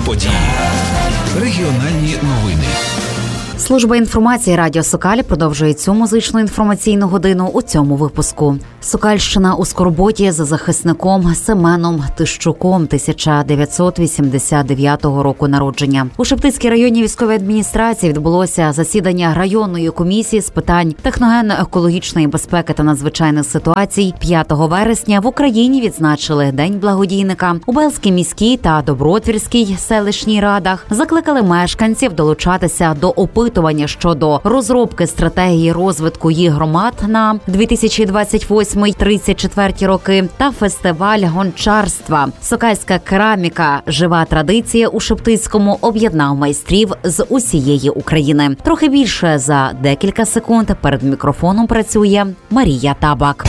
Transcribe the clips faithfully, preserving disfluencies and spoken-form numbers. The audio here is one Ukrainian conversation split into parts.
події. Регіональні новини. Служба інформації Радіо Сокаль продовжує цю музичну інформаційну годину у цьому випуску. Сокальщина у скорботі за захисником Семеном Тищуком тисяча дев'ятсот вісімдесят дев'ятого року народження. У Шептицькій районній військовій адміністрації відбулося засідання районної комісії з питань техногенно-екологічної безпеки та надзвичайних ситуацій. п'ятого вересня в Україні відзначили День благодійника. У Белзькій міській та Добротвірській селищній радах закликали мешканців долучатися до опитування щодо розробки стратегії розвитку їх громад на дві тисячі двадцять восьмий - тридцять четвертий роки та фестиваль гончарства. Сокальська кераміка «Жива традиція» у Шептицькому об'єднав майстрів з усієї України. Трохи більше за декілька секунд перед мікрофоном працює Марія Табак.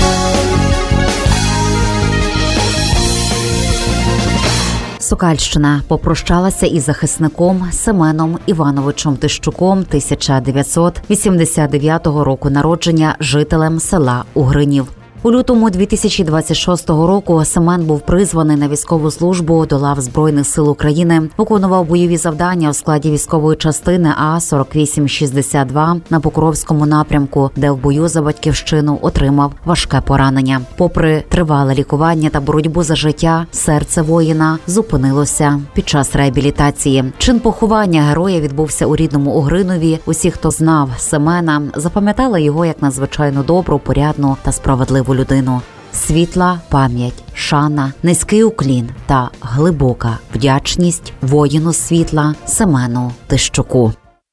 Сокальщина попрощалася із захисником Семеном Івановичем Тищуком тисяча дев'ятсот вісімдесят дев'ятого року народження, жителем села Угринів. У лютому дві тисячі двадцять шостого року Семен був призваний на військову службу до лав Збройних сил України, виконував бойові завдання у складі військової частини А сорок вісім шістдесят два на Покровському напрямку, де в бою за батьківщину отримав важке поранення. Попри тривале лікування та боротьбу за життя, серце воїна зупинилося під час реабілітації. Чин поховання героя відбувся у рідному Угринові. Усі, хто знав Семена, запам'ятали його як надзвичайно добру, порядну та справедливу людину. Світла пам'ять, шана, низький уклін та глибока вдячність воїну світла Семену Тищуку.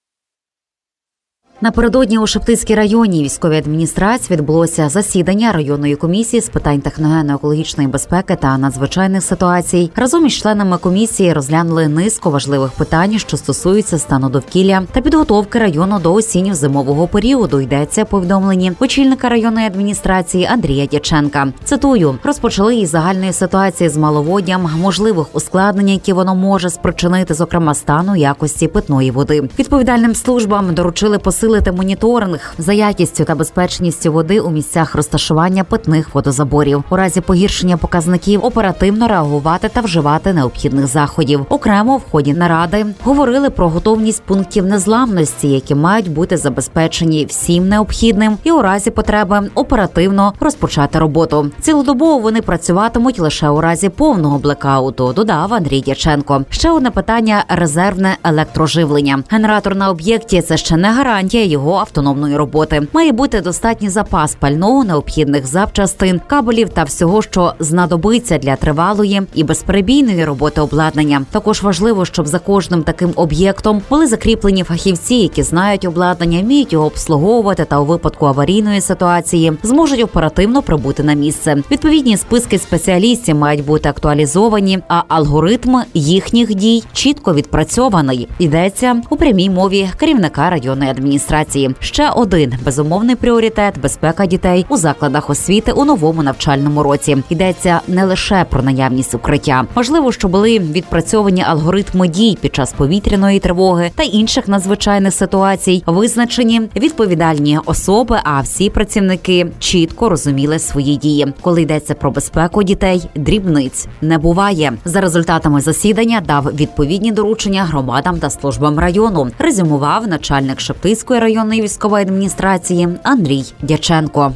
Напередодні у Шептицькій районній військовій адміністрації відбулося засідання районної комісії з питань техногенно-екологічної безпеки та надзвичайних ситуацій. Разом із членами комісії розглянули низку важливих питань, що стосуються стану довкілля та підготовки району до осінньо-зимового періоду, йдеться в повідомленні очільника районної адміністрації Андрія Дяченка. Цитую: розпочали із загальної ситуації з маловоддям, можливих ускладнень, які воно може спричинити, зокрема стану якості питної води. Відповідальним службам доручили посилити моніторинг за якістю та безпечністю води у місцях розташування питних водозаборів. У разі погіршення показників оперативно реагувати та вживати необхідних заходів. Окремо в ході наради говорили про готовність пунктів незламності, які мають бути забезпечені всім необхідним і у разі потреби оперативно розпочати роботу. Цілодобово вони працюватимуть лише у разі повного блекауту, додав Андрій Дяченко. Ще одне питання – резервне електроживлення. Генератор на об'єкті – це ще не гарантія його автономної роботи. Має бути достатній запас пального, необхідних запчастин, кабелів та всього, що знадобиться для тривалої і безперебійної роботи обладнання. Також важливо, щоб за кожним таким об'єктом були закріплені фахівці, які знають обладнання, вміють його обслуговувати та у випадку аварійної ситуації зможуть оперативно прибути на місце. Відповідні списки спеціалістів мають бути актуалізовані, а алгоритм їхніх дій чітко відпрацьований. Йдеться у прямій мові керівника районної адміністрації. Ще один безумовний пріоритет – безпека дітей у закладах освіти у новому навчальному році. Йдеться не лише про наявність укриття. Важливо, щоб були відпрацьовані алгоритми дій під час повітряної тривоги та інших надзвичайних ситуацій, визначені відповідальні особи, а всі працівники чітко розуміли свої дії. Коли йдеться про безпеку дітей, дрібниць не буває. За результатами засідання дав відповідні доручення громадам та службам району, резюмував начальник Шептицької районної військової адміністрації Андрій Дяченко.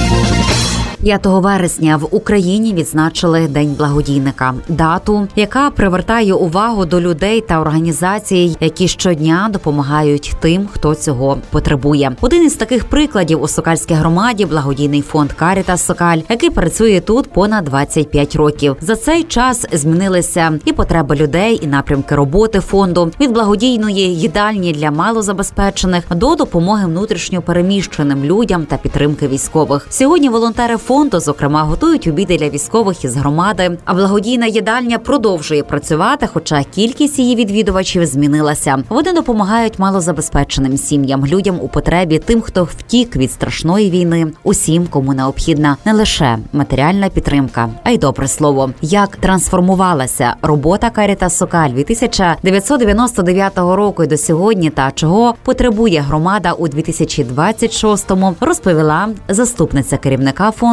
п'ятого вересня в Україні відзначили День благодійника. Дату, яка привертає увагу до людей та організацій, які щодня допомагають тим, хто цього потребує. Один із таких прикладів у Сокальській громаді – благодійний фонд «Карітас Сокаль», який працює тут понад двадцять п'ять років. За цей час змінилися і потреби людей, і напрямки роботи фонду. Від благодійної їдальні для малозабезпечених до допомоги внутрішньо переміщеним людям та підтримки військових. Сьогодні волонтери фонду, зокрема, готують обіди для військових із громади, а благодійна їдальня продовжує працювати, хоча кількість її відвідувачів змінилася. Вони допомагають малозабезпеченим сім'ям, людям у потребі, тим, хто втік від страшної війни, усім, кому необхідна не лише матеріальна підтримка, а й добре слово. Як трансформувалася робота «Карітас Сокаль» від тисяча дев'ятсот дев'яносто дев'ятого року і до сьогодні та чого потребує громада у дві тисячі двадцять шостому, розповіла заступниця керівника фонду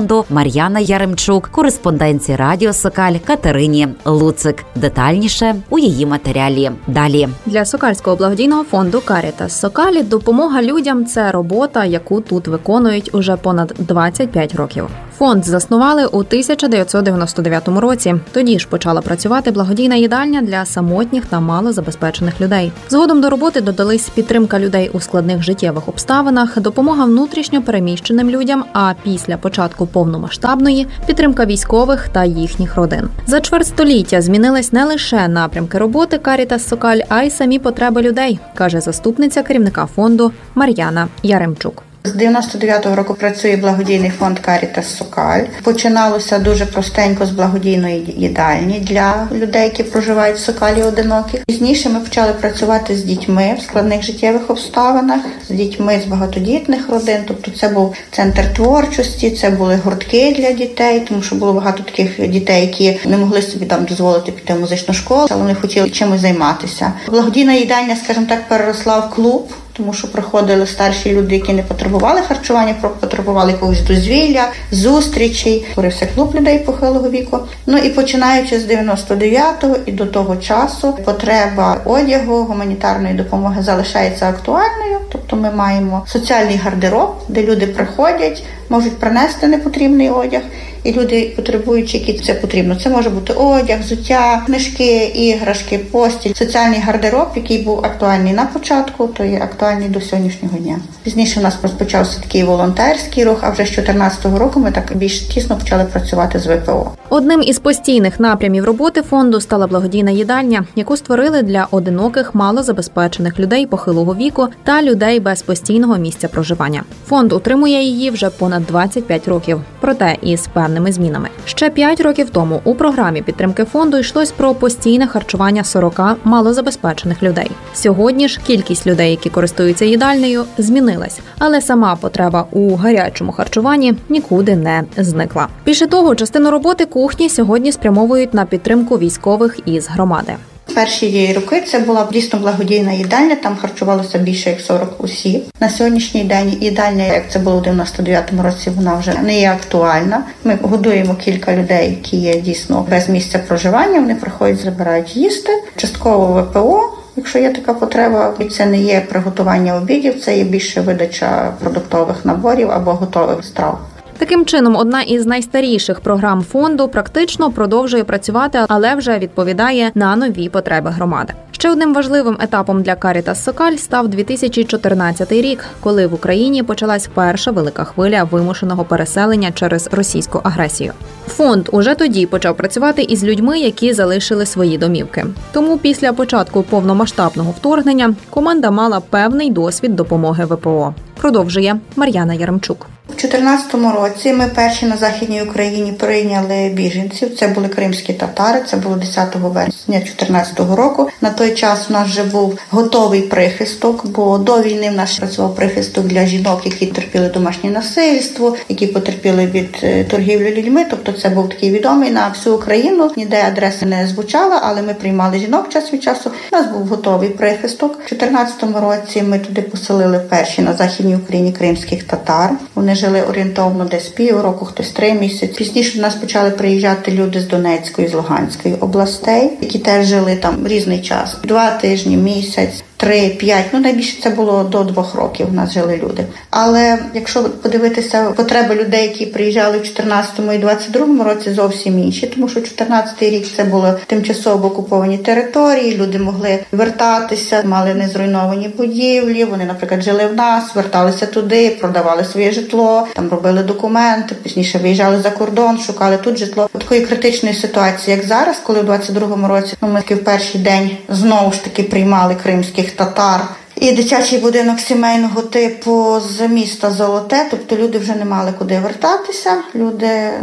фонду Мар'яна Яремчук, кореспонденції Радіо Сокаль Катерині Луцик. Детальніше у її матеріалі. Далі. Для Сокальського благодійного фонду «Карітас Сокалі» допомога людям – це робота, яку тут виконують уже понад двадцять п'ять років. Фонд заснували у тисяча дев'ятсот дев'яносто дев'ятому році. Тоді ж почала працювати благодійна їдальня для самотніх та малозабезпечених людей. Згодом до роботи додались підтримка людей у складних життєвих обставинах, допомога внутрішньо переміщеним людям, а після початку повномасштабної – підтримка військових та їхніх родин. За чверть століття змінились не лише напрямки роботи «Карітас Сокаль», а й самі потреби людей, каже заступниця керівника фонду Мар'яна Яремчук. З дев'яносто дев'ятого року працює благодійний фонд «Карітас Сокаль». Починалося дуже простенько з благодійної їдальні для людей, які проживають в Сокалі одиноких. Пізніше ми почали працювати з дітьми в складних життєвих обставинах, з дітьми з багатодітних родин. Тобто це був центр творчості, це були гуртки для дітей, тому що було багато таких дітей, які не могли собі там дозволити піти в музичну школу, але вони хотіли чимось займатися. Благодійна їдальня, скажімо так, переросла в клуб, тому що приходили старші люди, які не потребували харчування, потребували якогось дозвілля, зустрічей. Творився клуб людей похилого віку. Ну і починаючи з дев'яносто дев'ятого і до того часу потреба одягу, гуманітарної допомоги залишається актуальною. Тобто ми маємо соціальний гардероб, де люди приходять, можуть принести непотрібний одяг, і люди, потребуючи, які це потрібно. Це може бути одяг, взуття, книжки, іграшки, постіль. Соціальний гардероб, який був актуальний на початку, то є актуальний до сьогоднішнього дня. Пізніше у нас розпочався такий волонтерський рух, а вже з чотирнадцятого року ми так більш тісно почали працювати з ВПО. Одним із постійних напрямів роботи фонду стала благодійна їдальня, яку створили для одиноких малозабезпечених людей похилого віку та людей без постійного місця проживання. Фонд утримує її вже понад двадцять п'ять років, проте із певними змінами. Ще п'ять років тому у програмі підтримки фонду йшлось про постійне харчування сорок малозабезпечених людей. Сьогодні ж кількість людей, які користуються їдальнею, змінилась, але сама потреба у гарячому харчуванні нікуди не зникла. Більше того, частину роботи кухні сьогодні спрямовують на підтримку військових із громади. Перші роки це була дійсно благодійна їдальня, там харчувалося більше як сорок осіб. На сьогоднішній день їдальня, як це було у дев'яносто дев'ятому році, вона вже не є актуальна. Ми годуємо кілька людей, які є дійсно без місця проживання, вони приходять, забирають їсти. Частково ВПО, якщо є така потреба, і це не є приготування обідів, це є більше видача продуктових наборів або готових страв. Таким чином, одна із найстаріших програм фонду практично продовжує працювати, але вже відповідає на нові потреби громади. Ще одним важливим етапом для «Карітас Сокаль» став дві тисячі чотирнадцятий рік, коли в Україні почалась перша велика хвиля вимушеного переселення через російську агресію. Фонд уже тоді почав працювати із людьми, які залишили свої домівки. Тому після початку повномасштабного вторгнення команда мала певний досвід допомоги ВПО. Продовжує Мар'яна Яремчук. У дві тисячі чотирнадцятому році ми перші на Західній Україні прийняли біженців. Це були кримські татари, це було десятого вересня дві тисячі чотирнадцятого року. На той час у нас вже був готовий прихисток, бо до війни в нас працював прихисток для жінок, які терпіли домашнє насильство, які потерпіли від торгівлі людьми. Тобто це був такий відомий на всю Україну. Ніде адреса не звучала, але ми приймали жінок час від часу. У нас був готовий прихисток. У дві тисячі чотирнадцятому році ми туди поселили перші на Західній Україні кримських татар. Вони жили орієнтовно десь пів року, хтось три місяці. Пізніше до нас почали приїжджати люди з Донецької, з Луганської областей, які теж жили там різний час. Два тижні, місяць, три, п'ять, ну найбільше це було до двох років у нас жили люди. Але якщо подивитися потреби людей, які приїжджали в чотирнадцятому і двадцять другому році, зовсім інші, тому що чотирнадцятий рік це були тимчасово окуповані території, люди могли вертатися, мали незруйновані будівлі, вони, наприклад, жили в нас, верталися туди, продавали своє житло, там робили документи, пізніше виїжджали за кордон, шукали тут житло. У такої критичної ситуації, як зараз, коли в двадцять другому році, ну, ми в перший день знову ж таки приймали кримських татар і дитячий будинок сімейного типу з міста Золоте, тобто люди вже не мали куди вертатися, люди, ну,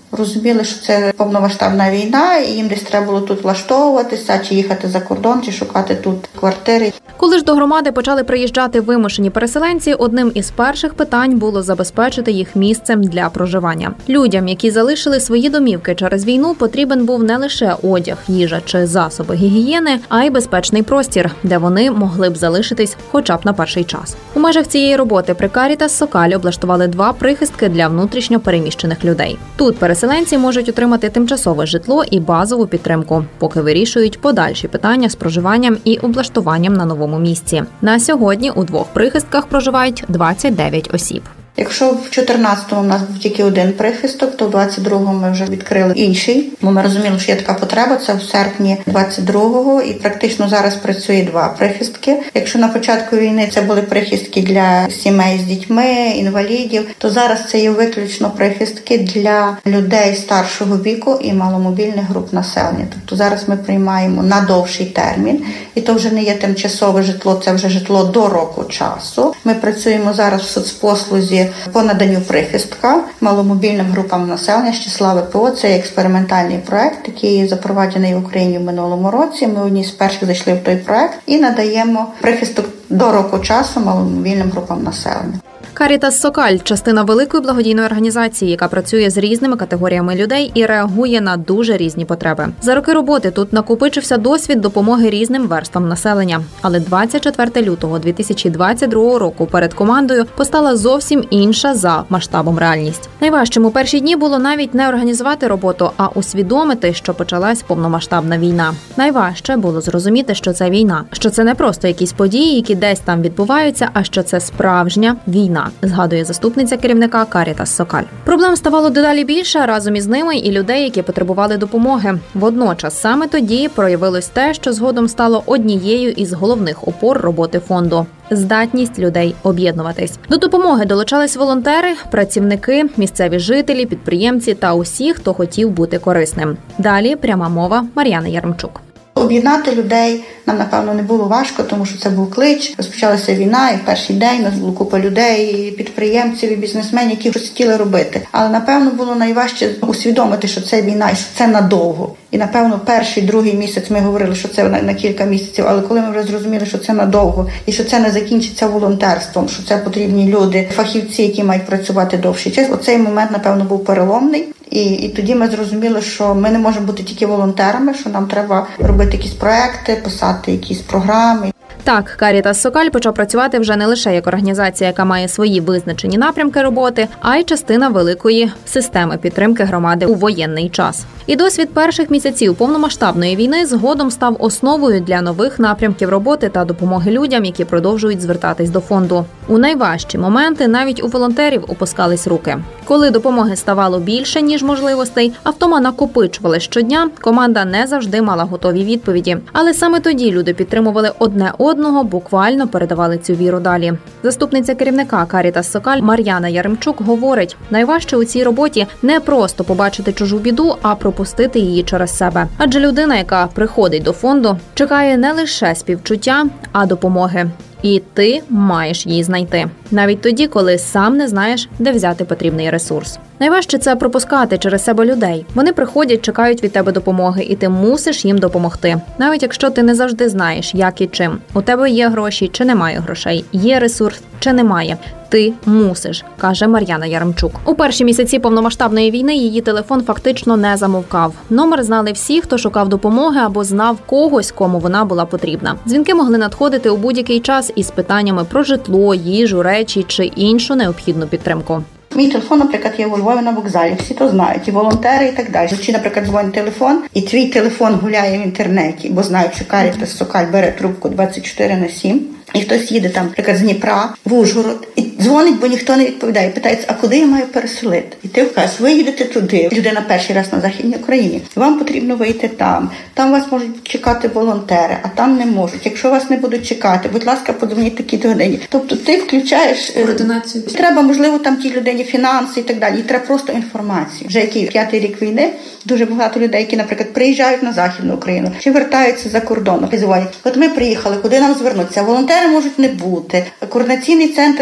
Розуміли, що це повномасштабна війна, і їм десь треба було тут влаштовуватися, чи їхати за кордон, чи шукати тут квартири. Коли ж до громади почали приїжджати вимушені переселенці, одним із перших питань було забезпечити їх місцем для проживання. Людям, які залишили свої домівки через війну, потрібен був не лише одяг, їжа чи засоби гігієни, а й безпечний простір, де вони могли б залишитись хоча б на перший час. У межах цієї роботи при Caritas Сокаль облаштували два прихистки для внутрішньо переміщених людей. Тут переселенці можуть отримати тимчасове житло і базову підтримку, поки вирішують подальші питання з проживанням і облаштуванням на новому місці. На сьогодні у двох прихистках проживають двадцять дев'ять осіб. Якщо в чотирнадцятому у нас був тільки один прихисток, то в двадцять другому ми вже відкрили інший, бо ми розуміли, що є така потреба, це в серпні двадцять другого, і практично зараз працює два прихистки. Якщо на початку війни це були прихистки для сімей з дітьми, інвалідів, то зараз це є виключно прихистки для людей старшого віку і маломобільних груп населення. Тобто зараз ми приймаємо на довший термін, і то вже не є тимчасове житло, це вже житло до року часу. Ми працюємо зараз в соцпослузі по наданню прихистка маломобільним групам населення з числа ВПО. Це експериментальний проект, який запроваджений в Україні в минулому році. Ми одні з перших зайшли в той проект і надаємо прихисток до року часу маломобільним групам населення. Caritas Сокаль – частина великої благодійної організації, яка працює з різними категоріями людей і реагує на дуже різні потреби. За роки роботи тут накопичився досвід допомоги різним верствам населення. Але двадцять четвертого лютого дві тисячі двадцять другого року перед командою постала зовсім інша за масштабом реальність. Найважчим у перші дні було навіть не організувати роботу, а усвідомити, що почалась повномасштабна війна. Найважче було зрозуміти, що це війна, що це не просто якісь події, які десь там відбуваються, а що це справжня війна, згадує заступниця керівника Caritas Сокаль. Проблем ставало дедалі більше, разом із ними і людей, які потребували допомоги. Водночас саме тоді проявилось те, що згодом стало однією із головних опор роботи фонду – здатність людей об'єднуватись. До допомоги долучались волонтери, працівники, місцеві жителі, підприємці та усі, хто хотів бути корисним. Далі пряма мова Мар'яни Яремчук. Об'єднати людей нам, напевно, не було важко, тому що це був клич. Розпочалася війна, і в перший день у нас було купа людей, і підприємців, і бізнесменів, які щось хотіли робити. Але, напевно, було найважче усвідомити, що це війна, і що це надовго. І, напевно, перший, другий місяць ми говорили, що це на, на кілька місяців, але коли ми вже зрозуміли, що це надовго, і що це не закінчиться волонтерством, що це потрібні люди, фахівці, які мають працювати довший час, оцей момент, напевно, був переломний. І, і тоді ми зрозуміли, що ми не можемо бути тільки волонтерами, що нам треба робити якісь проекти, писати якісь програми. Так, Caritas Сокаль почав працювати вже не лише як організація, яка має свої визначені напрямки роботи, а й частина великої системи підтримки громади у воєнний час. І досвід перших місяців повномасштабної війни згодом став основою для нових напрямків роботи та допомоги людям, які продовжують звертатись до фонду. У найважчі моменти навіть у волонтерів опускались руки. Коли допомоги ставало більше, ніж можливостей, а втома накопичували щодня, команда не завжди мала готові відповіді. Але саме тоді люди підтримували одне одного, буквально передавали цю віру далі. Заступниця керівника Caritas Сокаль Мар'яна Яремчук говорить, найважче у цій роботі не просто побачити чужу біду, а пропустити її через себе. Адже людина, яка приходить до фонду, чекає не лише співчуття, а допомоги. І ти маєш її знайти. Навіть тоді, коли сам не знаєш, де взяти потрібний ресурс. Найважче – це пропускати через себе людей. Вони приходять, чекають від тебе допомоги, і ти мусиш їм допомогти. Навіть якщо ти не завжди знаєш, як і чим. У тебе є гроші чи немає грошей, є ресурс чи немає. Ти мусиш, каже Мар'яна Яремчук. У перші місяці повномасштабної війни її телефон фактично не замовкав. Номер знали всі, хто шукав допомоги або знав когось, кому вона була потрібна. Дзвінки могли надходити у будь-який час із питаннями про житло, їжу, речі чи іншу необхідну підтримку. Мій телефон, наприклад, є у Львові на вокзалі, всі то знають, і волонтери, і так далі. Чи, наприклад, дзвонить телефон, і твій телефон гуляє в інтернеті, бо знають, що Caritas Сокаль бере трубку двадцять чотири на сім, і хтось їде там, наприклад, з Дніпра в Ужгород, і дзвонить, бо ніхто не відповідає, питається, а куди я маю переселити? І ти вказуєш, ви їдете туди, людина перший раз на Західній Україні, вам потрібно вийти там, там вас можуть чекати волонтери, а там не можуть. Якщо вас не будуть чекати, будь ласка, подзвоніть такі годині. Тобто ти включаєш координацію. Треба, можливо, там тій людині фінанси і так далі, і треба просто інформацію. Вже який п'ятий рік війни, дуже багато людей, які, наприклад, приїжджають на Західну Україну, чи вертаються за кордоном, і дзвонять, от ми приїхали, куди нам звернутися? Волонтери можуть не бути, координаційний центр може не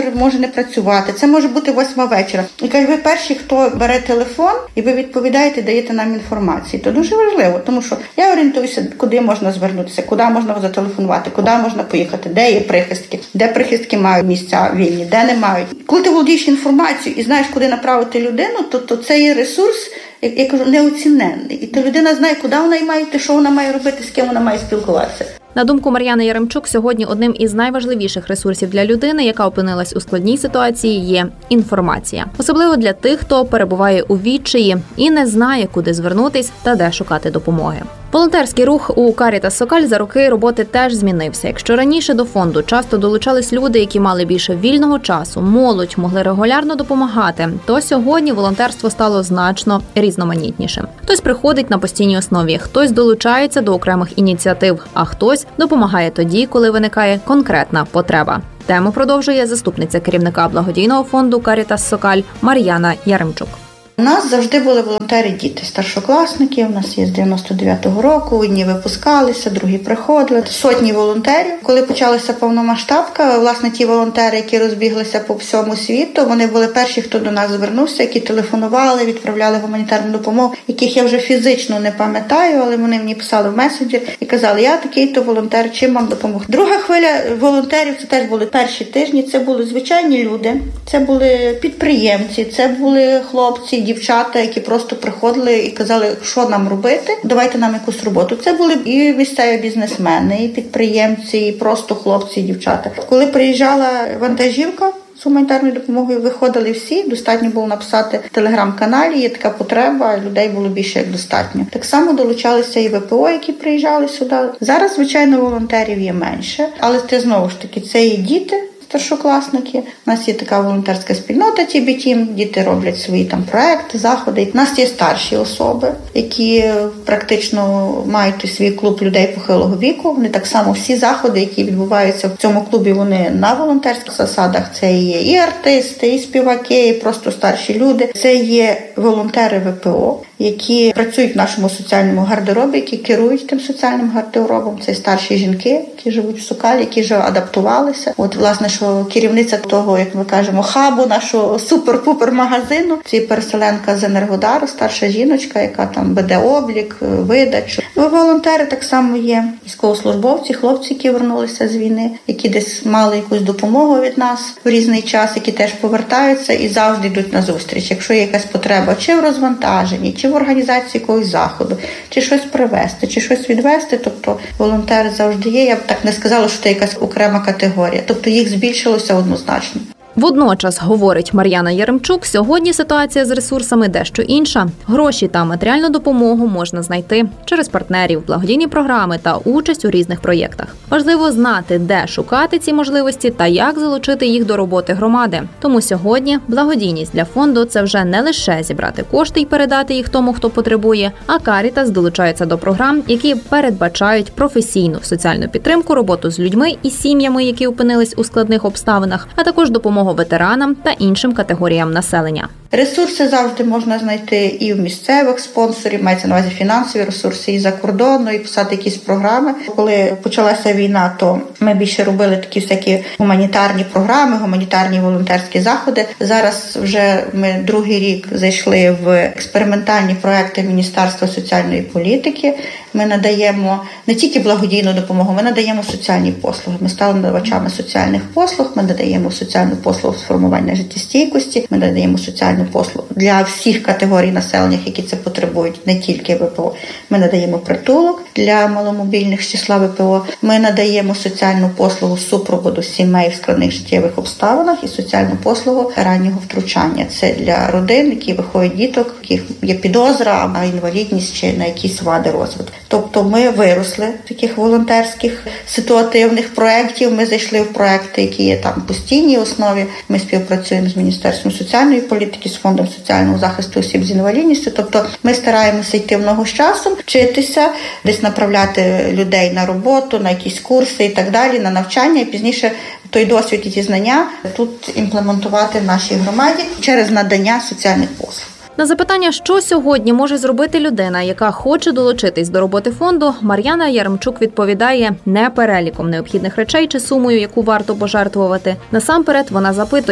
не працювати, це може бути восьма вечора. І каже, ви перші, хто бере телефон, і ви відповідаєте, даєте нам інформацію. То дуже важливо, тому що я орієнтуюся, куди можна звернутися, куди можна зателефонувати, куди можна поїхати, де є прихистки, де прихистки мають місця вільні, де не мають. Коли ти володієш інформацією і знаєш, куди направити людину, то, то це є ресурс, як я кажу, неоціненний. І то людина знає, куди вона має йти, що вона має робити, з ким вона має спілкуватися. На думку Мар'яни Яремчук, сьогодні одним із найважливіших ресурсів для людини, яка опинилась у складній ситуації, є інформація. Особливо для тих, хто перебуває у відчаї і не знає, куди звернутись та де шукати допомоги. Волонтерський рух у Карітас Сокаль за роки роботи теж змінився. Якщо раніше до фонду часто долучались люди, які мали більше вільного часу, молодь, могли регулярно допомагати, то сьогодні волонтерство стало значно різноманітнішим. Хтось приходить на постійній основі, хтось долучається до окремих ініціатив, а хтось допомагає тоді, коли виникає конкретна потреба. Тему продовжує заступниця керівника благодійного фонду Карітас Сокаль Мар'яна Яремчук. У нас завжди були волонтери-діти, старшокласники, у нас є з дев'яносто дев'ятого року, одні випускалися, другі приходили, сотні волонтерів. Коли почалася повномасштабка, власне, ті волонтери, які розбіглися по всьому світу, вони були перші, хто до нас звернувся, які телефонували, відправляли гуманітарну допомогу, яких я вже фізично не пам'ятаю, але вони мені писали в месенджер і казали, я такий-то волонтер, чим вам допомогти. Друга хвиля волонтерів, це теж були перші тижні, це були звичайні люди, це були підприємці, це були хлопці, дівчата, які просто приходили і казали, що нам робити, давайте нам якусь роботу. Це були і місцеві бізнесмени, і підприємці, і просто хлопці, і дівчата. Коли приїжджала вантажівка з гуманітарною допомогою, виходили всі, достатньо було написати в телеграм-каналі, є така потреба, людей було більше як достатньо. Так само долучалися і ВПО, які приїжджали сюди. Зараз, звичайно, волонтерів є менше, але це знову ж таки, це є діти, старшокласники. У нас є така волонтерська спільнота Ті Бі Тім, діти роблять свої там проекти, заходи. У нас є старші особи, які практично мають свій клуб людей похилого віку. Вони так само всі заходи, які відбуваються в цьому клубі, вони на волонтерських засадах. Це є і артисти, і співаки, і просто старші люди. Це є волонтери ВПО, які працюють в нашому соціальному гардеробі, які керують тим соціальним гардеробом. Це старші жінки, які живуть в Сокалі, які вже адаптувалися. От, власне, що керівниця того, як ми кажемо, хабу, нашого супер-пупер магазину, це переселенка з Енергодару, старша жіночка, яка там веде облік, видачу. Ну, волонтери так само є. Військовослужбовці, хлопці, які вернулися з війни, які десь мали якусь допомогу від нас в різний час, які теж повертаються і завжди йдуть на зустріч. Якщо є якась потреба, чи в розвантаженні, чи в організації якогось заходу, чи щось привезти, чи щось відвезти, тобто волонтери завжди є. Я б так не сказала, що це якась окрема категорія. Тобто їх збільшилося однозначно. Водночас, говорить Мар'яна Яремчук, сьогодні ситуація з ресурсами дещо інша. Гроші та матеріальну допомогу можна знайти через партнерів, благодійні програми та участь у різних проєктах. Важливо знати, де шукати ці можливості та як залучити їх до роботи громади. Тому сьогодні благодійність для фонду – це вже не лише зібрати кошти і передати їх тому, хто потребує, а Карітас долучається до програм, які передбачають професійну соціальну підтримку, роботу з людьми і сім'ями, які опинились у складних обставинах, а також допомогу ветеранам та іншим категоріям населення. Ресурси завжди можна знайти і в місцевих спонсорів, мається на увазі фінансові ресурси, і за кордону, і писати якісь програми. Коли почалася війна, то ми більше робили такі всякі гуманітарні програми, гуманітарні волонтерські заходи. Зараз вже ми другий рік зайшли в експериментальні проекти Міністерства соціальної політики. Ми надаємо не тільки благодійну допомогу, ми надаємо соціальні послуги. Ми стали надавачами соціальних послуг, ми надаємо соціальну послугу з формування життєстійкості, ми надаємо соціальну послугу для всіх категорій населення, які це потребують, не тільки ВПО. Ми надаємо притулок для маломобільних з числа ВПО. Ми надаємо соціальну послугу супроводу сімей в складних життєвих обставинах і соціальну послугу раннього втручання. Це для родин, які виходять діток, яких є підозра на інвалідність чи на якісь вади розвитку. Тобто ми виросли в таких волонтерських ситуативних проєктів. Ми зайшли в проєкти, які є там постійній основі. Ми співпрацюємо з Міністерством соціальної політики, з Фондом соціального захисту осіб з інвалідністю. Тобто ми стараємося йти в ногу з часом, вчитися, десь направляти людей на роботу, на якісь курси і так далі, на навчання, і пізніше той досвід і ті знання тут імплементувати в нашій громаді через надання соціальних послуг. На запитання, що сьогодні може зробити людина, яка хоче долучитись до роботи фонду, Мар'яна Яремчук відповідає не переліком необхідних речей чи сумою, яку варто пожертвувати. Насамперед вона запитує,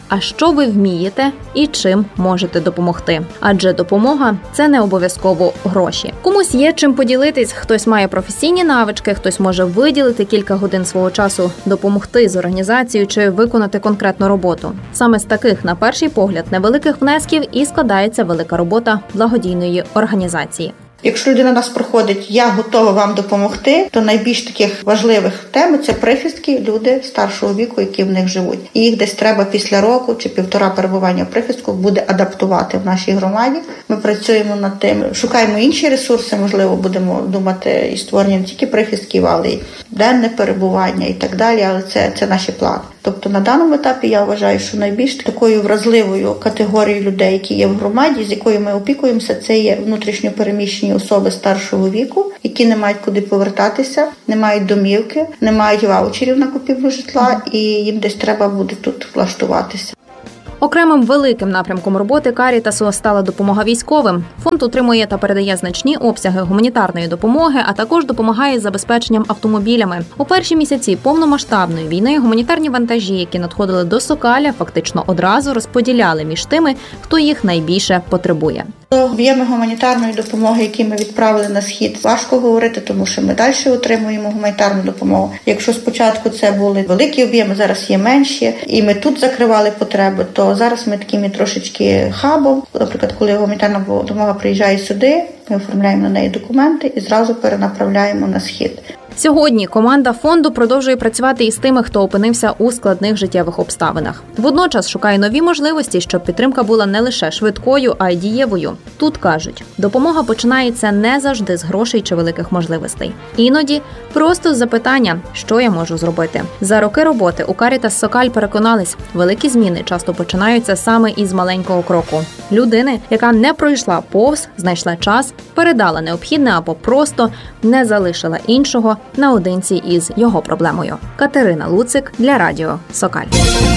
а що ви вмієте і чим можете допомогти. Адже допомога – це не обов'язково гроші. Комусь є чим поділитись, хтось має професійні навички, хтось може виділити кілька годин свого часу, допомогти з організацією чи виконати конкретну роботу. Саме з таких, на перший погляд, невеликих внесків і складається велика робота благодійної організації. Якщо людина нас проходить, я готова вам допомогти, то найбільш таких важливих тем – це прихистки, люди старшого віку, які в них живуть. І їх десь треба після року чи півтора перебування в прихистку буде адаптувати в нашій громаді. Ми працюємо над тим, шукаємо інші ресурси, можливо, будемо думати і створення не тільки прихистків, але й денне перебування і так далі, але це, це наші плани. Тобто на даному етапі я вважаю, що найбільш такою вразливою категорією людей, які є в громаді, з якою ми опікуємося, це є внутрішньо переміщені особи старшого віку, які не мають куди повертатися, не мають домівки, не мають ваучерів на купівлю житла, і їм десь треба буде тут влаштуватися. Окремим великим напрямком роботи Карітасу стала допомога військовим. Фонд отримує та передає значні обсяги гуманітарної допомоги, а також допомагає з забезпеченням автомобілями. У перші місяці повномасштабної війни гуманітарні вантажі, які надходили до Сокаля, фактично одразу розподіляли між тими, хто їх найбільше потребує. Об'єми гуманітарної допомоги, які ми відправили на схід, важко говорити, тому що ми далі отримуємо гуманітарну допомогу. Якщо спочатку це були великі об'єми, зараз є менші, і ми тут закривали потреби, то зараз ми такими трошечки хабом. Наприклад, коли гуманітарна допомога приїжджає сюди, ми оформляємо на неї документи і зразу перенаправляємо на схід. Сьогодні команда фонду продовжує працювати із тими, хто опинився у складних життєвих обставинах. Водночас шукає нові можливості, щоб підтримка була не лише швидкою, а й дієвою. Тут кажуть, допомога починається не завжди з грошей чи великих можливостей. Іноді просто з запитання, що я можу зробити. За роки роботи у Карітас Сокаль переконались, великі зміни часто починаються саме із маленького кроку. Людини, яка не пройшла повз, знайшла час, передала необхідне або просто не залишила іншого наодинці із його проблемою. Катерина Луцик для радіо Сокаль.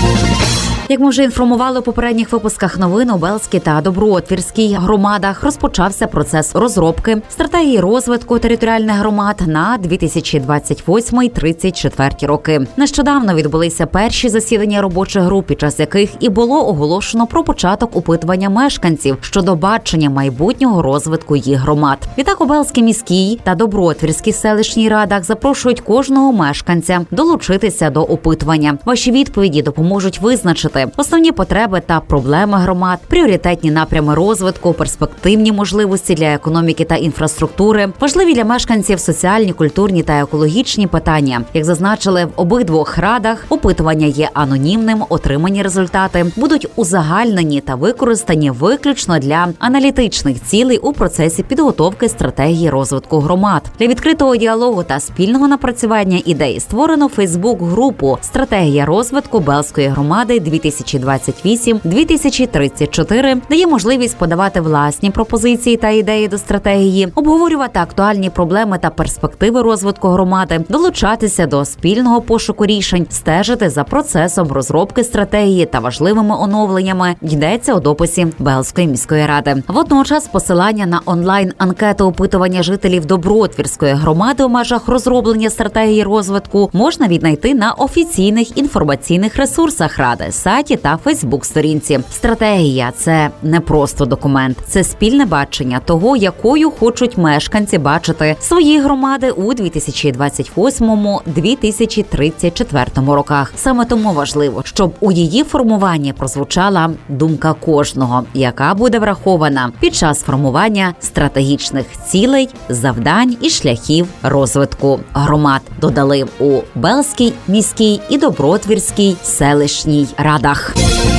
Як ми вже інформували у попередніх випусках новин, у Белзькій та Доброотвірській громадах розпочався процес розробки стратегії розвитку територіальних громад на дві тисячі двадцять восьмий - тридцять четвертий роки. Нещодавно відбулися перші засідання робочих груп, під час яких і було оголошено про початок опитування мешканців щодо бачення майбутнього розвитку їх громад. Відтак у Белзькій міській та Доброотвірській селищній радах запрошують кожного мешканця долучитися до опитування. Ваші відповіді допоможуть визначити основні потреби та проблеми громад, пріоритетні напрями розвитку, перспективні можливості для економіки та інфраструктури, важливі для мешканців соціальні, культурні та екологічні питання. Як зазначили в обидвох радах, опитування є анонімним, отримані результати будуть узагальнені та використані виключно для аналітичних цілей у процесі підготовки стратегії розвитку громад. Для відкритого діалогу та спільного напрацювання ідей створено Фейсбук-групу «Стратегія розвитку Белзької громади дві тисячі двадцять вісім - дві тисячі тридцять чотири», дає можливість подавати власні пропозиції та ідеї до стратегії, обговорювати актуальні проблеми та перспективи розвитку громади, долучатися до спільного пошуку рішень, стежити за процесом розробки стратегії та важливими оновленнями, йдеться у дописі Белзької міської ради. Водночас посилання на онлайн-анкету опитування жителів Доброотвірської громади у межах розроблення стратегії розвитку можна віднайти на офіційних інформаційних ресурсах ради, сайті та Фейсбук-сторінці. Стратегія – це не просто документ, це спільне бачення того, якою хочуть мешканці бачити свої громади у дві тисячі двадцять восьмому - дві тисячі тридцять четвертому роках. Саме тому важливо, щоб у її формуванні прозвучала думка кожного, яка буде врахована під час формування стратегічних цілей, завдань і шляхів розвитку громад, додали у Белзькій міській і Доброотвірській селищній радах.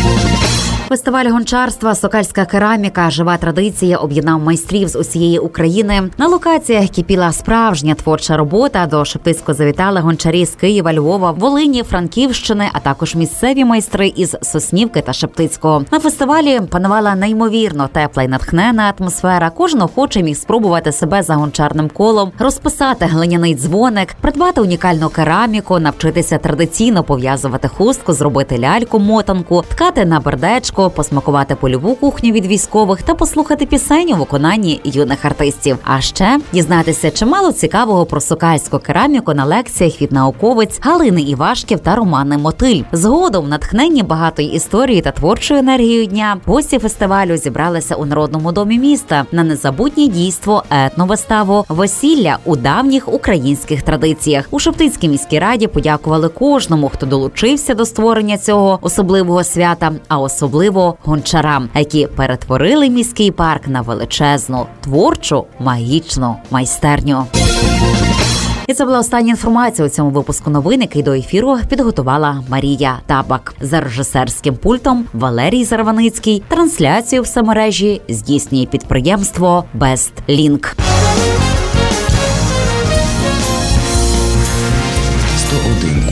Фестиваль гончарства «Сокальська кераміка. Жива традиція» об'єднав майстрів з усієї України. На локаціях кипіла справжня творча робота. До Шептицького завітали гончарі з Києва, Львова, Волині, Франківщини, а також місцеві майстри із Соснівки та Шептицького. На фестивалі панувала неймовірно тепла й натхненна атмосфера. Кожен охочий міг спробувати себе за гончарним колом, розписати глиняний дзвоник, придбати унікальну кераміку, навчитися традиційно пов'язувати хустку, зробити ляльку-мотанку, ткати на бердечку, містечко, посмакувати польову кухню від військових та послухати пісень у виконанні юних артистів. А ще дізнатися чимало цікавого про сокальську кераміку на лекціях від науковиць Галини Івашків та Романи Мотиль. Згодом, натхненні багатої історії та творчою енергією дня, гості фестивалю зібралися у Народному домі міста на незабутнє дійство етновиставу «Весілля у давніх українських традиціях». У Шептицькій міській раді подякували кожному, хто долучився до створення цього особливого свята, а особливо гончарам, які перетворили міський парк на величезну, творчу, магічну майстерню. І це була остання інформація у цьому випуску новин, який до ефіру підготувала Марія Табак. За режисерським пультом Валерій Зарваницький. Трансляцію в самережі здійснює підприємство «Бестлінк». сто один